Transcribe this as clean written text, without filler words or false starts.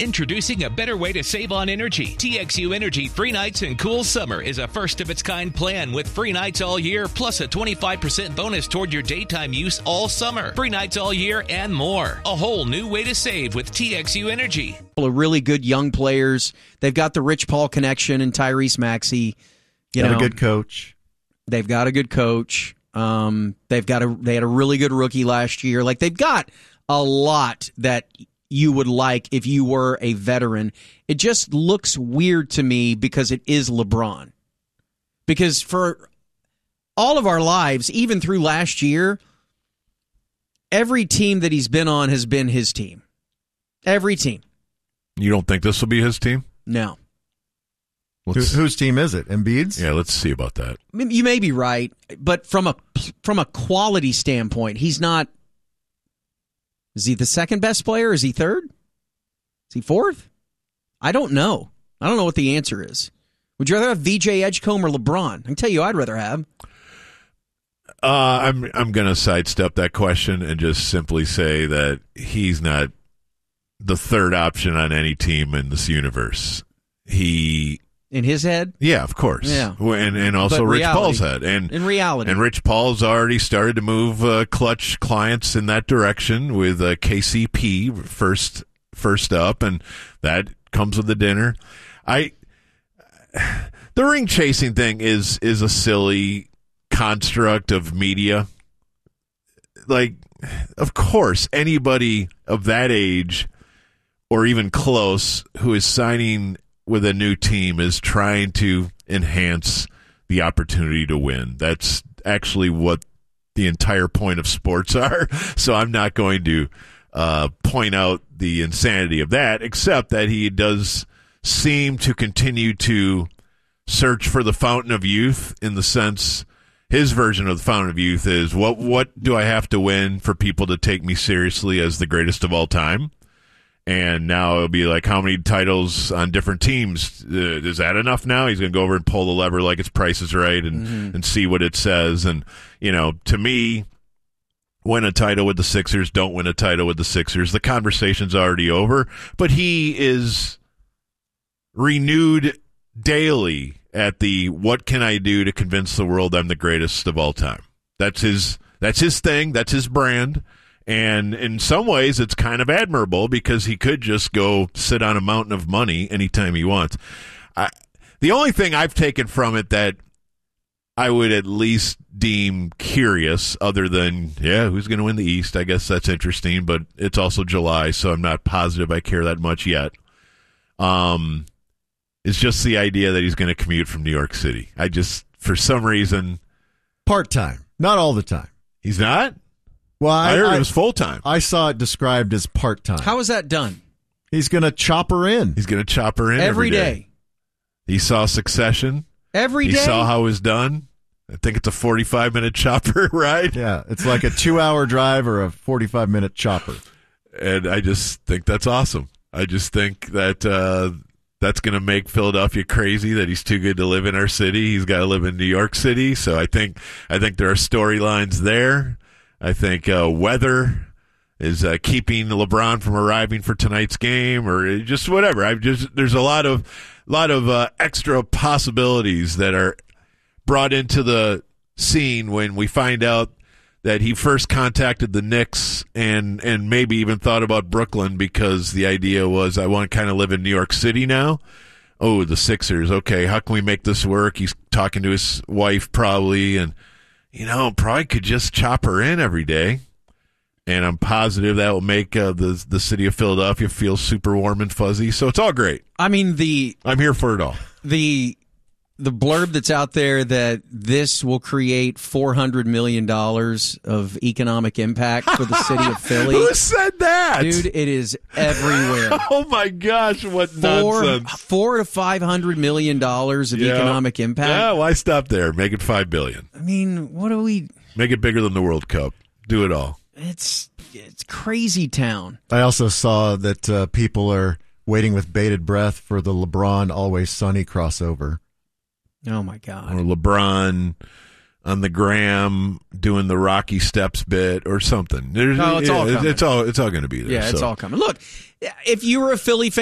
Introducing a better way to save on energy. TXU Energy Free Nights and Cool Summer is a first-of-its-kind plan with free nights all year, plus a 25% bonus toward your daytime use all summer. Free nights all year and more. A whole new way to save with TXU Energy. Really good young players. They've got the Rich Paul connection and Tyrese Maxey. Got a good coach. They've got a good coach. They had a really good rookie last year. Like, they've got a lot that you would like if you were a veteran. It just looks weird to me because it is LeBron. Because for all of our lives, even through last year, every team that he's been on has been his team. Every team. You don't think this will be his team? No. Whose team is it? Embiid's? Yeah, let's see about that. I mean, you may be right, but from a quality standpoint, he's not. Is he the second best player? Is he third? Is he fourth? I don't know. I don't know what the answer is. Would you rather have VJ Edgecombe or LeBron? I can tell you I'd rather have. I'm going to sidestep that question and just simply say that he's not the third option on any team in this universe. In his head? Yeah, of course. Yeah. And also But Rich reality. Paul's head. And In reality. And Rich Paul's already started to move clutch clients in that direction with KCP first up, and that comes with the dinner. The ring chasing thing is a silly construct of media. Like, of course, anybody of that age or even close who is signing with a new team is trying to enhance the opportunity to win. That's actually what the entire point of sports are. So I'm not going to point out the insanity of that, except that he does seem to continue to search for the fountain of youth, in the sense his version of the fountain of youth is what do I have to win for people to take me seriously as the greatest of all time? And now it'll be like, how many titles on different teams? Is that enough now? He's going to go over and pull the lever like it's Price is Right and see what it says. And, to me, win a title with the Sixers, don't win a title with the Sixers. The conversation's already over. But he is renewed daily at the what can I do to convince the world I'm the greatest of all time. That's his thing. That's his brand. And in some ways, it's kind of admirable because he could just go sit on a mountain of money anytime he wants. The only thing I've taken from it that I would at least deem curious, other than, who's going to win the East? I guess that's interesting, but it's also July, so I'm not positive I care that much yet. It's just the idea that he's going to commute from New York City. I just, for some reason... Part-time. Not all the time. He's not? Well, I heard it was full-time. I saw it described as part-time. How is that done? He's going to chop her in. He's going to chop her in every day. He saw Succession. Every day? He saw how it was done. I think it's a 45-minute chopper ride. Yeah, it's like a 2-hour drive or a 45-minute chopper. And I just think that's awesome. I just think that that's going to make Philadelphia crazy, that he's too good to live in our city. He's got to live in New York City. So I think there are storylines there. I think weather is keeping LeBron from arriving for tonight's game, or just whatever. There's a lot of extra possibilities that are brought into the scene when we find out that he first contacted the Knicks and maybe even thought about Brooklyn, because the idea was, I want to kind of live in New York City now. Oh, the Sixers. Okay, how can we make this work? He's talking to his wife probably, and probably could just chop her in every day. And I'm positive that will make the city of Philadelphia feel super warm and fuzzy. So it's all great. I mean, I'm here for it all. The blurb that's out there that this will create $400 million of economic impact for the city of Philly. Who said that? Dude, it is everywhere. Oh, my gosh, what nonsense. $400 to $500 million of economic impact. Yeah, why stop there? Make it $5 billion. I mean, what do we... Make it bigger than the World Cup. Do it all. It's crazy town. I also saw that people are waiting with bated breath for the LeBron Always Sunny crossover. Oh, my God. Or LeBron on the gram doing the Rocky Steps bit or something. It's all coming. It's all going to be there. Yeah, it's all coming. Look, if you were a Philly fan,